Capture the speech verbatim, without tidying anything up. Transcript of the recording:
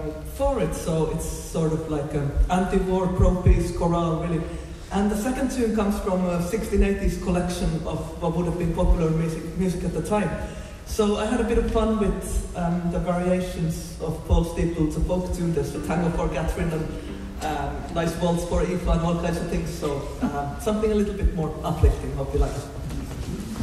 for it. So it's sort of like an anti-war, pro-peace chorale, really. And the second tune comes from a sixteen eighties collection of what would have been popular music, music at the time. So I had a bit of fun with um, the variations of Paul Steeple's a folk tune. There's the Tango for Catherine and um, nice waltz for Aoife and all kinds of things. So um, something a little bit more uplifting. Hope you like it.